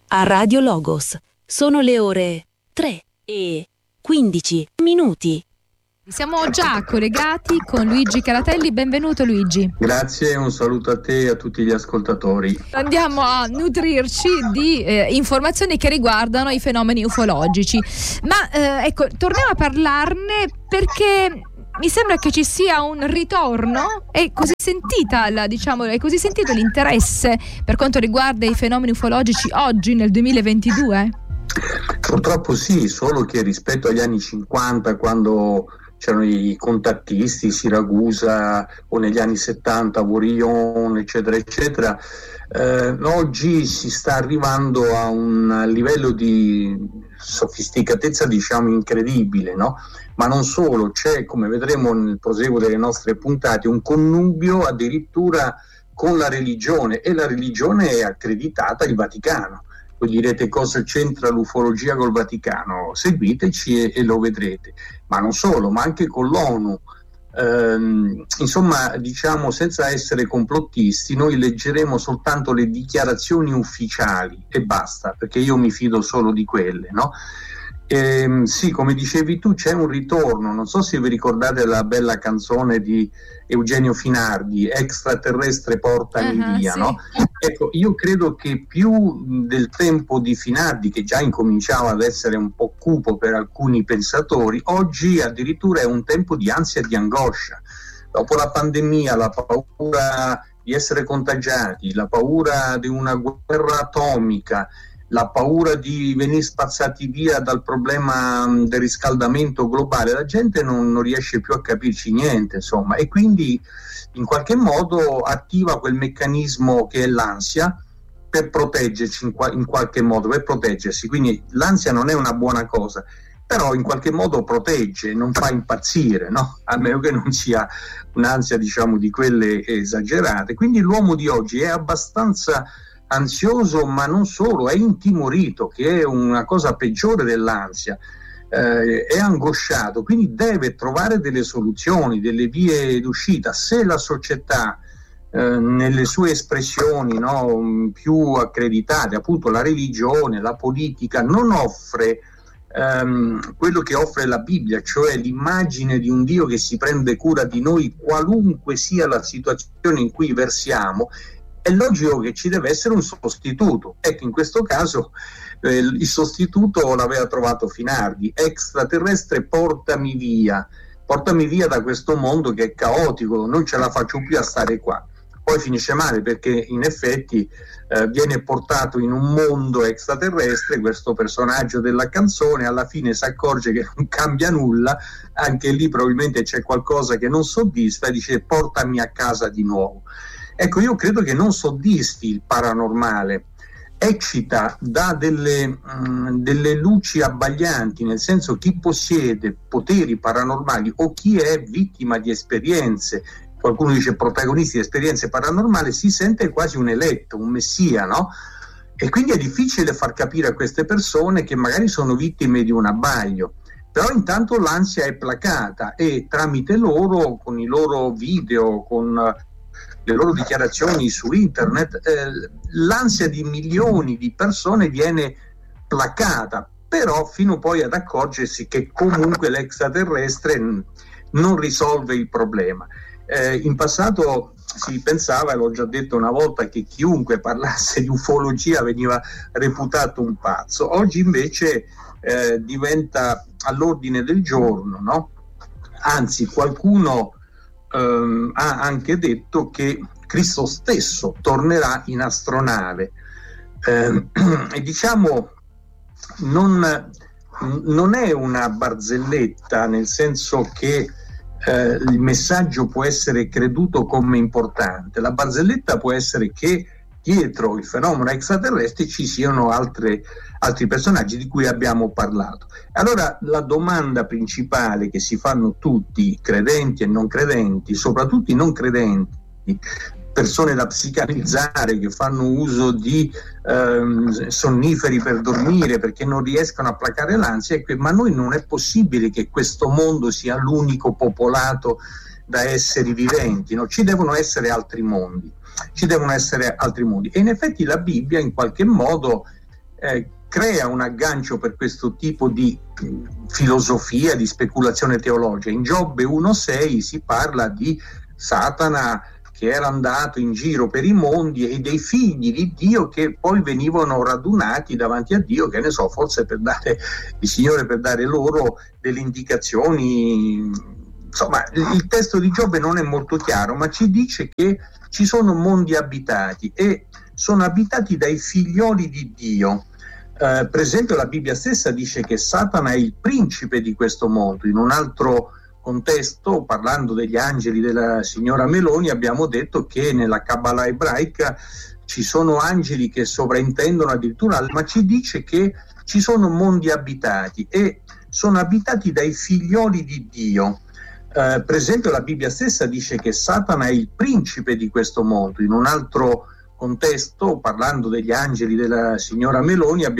a Radio Logos. Sono le ore 3:15. Siamo già collegati con Luigi Caratelli. Benvenuto Luigi. Grazie, un saluto a te e a tutti gli ascoltatori. Andiamo a nutrirci di informazioni che riguardano i fenomeni ufologici. Ma ecco, torniamo a parlarne perché mi sembra che ci sia un ritorno. È così sentito l'interesse per quanto riguarda i fenomeni ufologici oggi nel 2022? Purtroppo sì, solo che rispetto agli anni 50, quando c'erano i contattisti, Siracusa, o negli anni 70, Vorillon, eccetera, eccetera, oggi si sta arrivando a un livello di sofisticatezza, diciamo, incredibile, no? Ma non solo, c'è, come vedremo nel proseguo delle nostre puntate, un connubio addirittura con la religione, e la religione è accreditata al Vaticano. Voi direte: cosa c'entra l'ufologia col Vaticano? Seguiteci e lo vedrete. Ma non solo, ma anche con l'ONU. Insomma, diciamo, senza essere complottisti, noi leggeremo soltanto le dichiarazioni ufficiali e basta, perché io mi fido solo di quelle, no? Sì, come dicevi tu, c'è un ritorno. Non so se vi ricordate la bella canzone di Eugenio Finardi, Extraterrestre portami via, sì. No? Ecco, io credo che più del tempo di Finardi, che già incominciava ad essere un po' cupo per alcuni pensatori, oggi addirittura è un tempo di ansia e di angoscia. Dopo la pandemia, la paura di essere contagiati, la paura di una guerra atomica, la paura di venire spazzati via dal problema del riscaldamento globale, la gente non riesce più a capirci niente, insomma, e quindi in qualche modo attiva quel meccanismo che è l'ansia per proteggerci, in qualche modo, per proteggersi. Quindi l'ansia non è una buona cosa, però in qualche modo protegge, non fa impazzire, no? A meno che non sia un'ansia, diciamo, di quelle esagerate. Quindi l'uomo di oggi è abbastanza ansioso, ma non solo, è intimorito, che è una cosa peggiore dell'ansia, è angosciato, quindi deve trovare delle soluzioni, delle vie d'uscita. Se la società nelle sue espressioni, no, più accreditate, appunto la religione, la politica, non offre quello che offre la Bibbia, cioè l'immagine di un Dio che si prende cura di noi qualunque sia la situazione in cui versiamo, è logico che ci deve essere un sostituto. Ecco, in questo caso il sostituto l'aveva trovato Finardi: extraterrestre portami via da questo mondo che è caotico, non ce la faccio più a stare qua. Poi finisce male, perché in effetti viene portato in un mondo extraterrestre questo personaggio della canzone, alla fine si accorge che non cambia nulla, anche lì probabilmente c'è qualcosa che non soddisfa e dice: portami a casa di nuovo. Ecco, io credo che non soddisfi il paranormale, eccita, dà delle luci abbaglianti, nel senso, chi possiede poteri paranormali o chi è vittima di esperienze, qualcuno dice protagonisti di esperienze paranormali, si sente quasi un eletto, un messia, no? E quindi è difficile far capire a queste persone che magari sono vittime di un abbaglio. Però intanto l'ansia è placata e tramite loro, con i loro video, con le loro dichiarazioni su internet, l'ansia di milioni di persone viene placata, però fino poi ad accorgersi che comunque l'extraterrestre non risolve il problema. In passato si pensava, e l'ho già detto una volta, che chiunque parlasse di ufologia veniva reputato un pazzo. Oggi invece diventa all'ordine del giorno, no? Anzi, qualcuno ha anche detto che Cristo stesso tornerà in astronave, e diciamo non è una barzelletta, nel senso che il messaggio può essere creduto come importante. La barzelletta può essere che dietro il fenomeno extraterrestre ci siano altri personaggi di cui abbiamo parlato. Allora la domanda principale che si fanno tutti, credenti e non credenti, soprattutto i non credenti, persone da psicanalizzare che fanno uso di sonniferi per dormire perché non riescono a placare l'ansia, ma noi non è possibile che questo mondo sia l'unico popolato da esseri viventi, no? Ci devono essere altri mondi. E in effetti la Bibbia in qualche modo crea un aggancio per questo tipo di filosofia, di speculazione teologica. In Giobbe 1,6 si parla di Satana che era andato in giro per i mondi e dei figli di Dio che poi venivano radunati davanti a Dio, che ne so, forse per dare il Signore, per dare loro delle indicazioni. Insomma, il testo di Giobbe non è molto chiaro, ma ci dice che ci sono mondi abitati e sono abitati dai figlioli di Dio. Per esempio la Bibbia stessa dice che Satana è il principe di questo mondo. In un altro contesto, parlando degli angeli della signora Meloni, abbiamo detto che nella Kabbalah ebraica ci sono angeli che sovrintendono addirittura, ma ci dice che ci sono mondi abitati e sono abitati dai figlioli di Dio. Per esempio la Bibbia stessa dice che Satana è il principe di questo mondo. In un altro contesto, parlando degli angeli della signora Meloni, abbiamo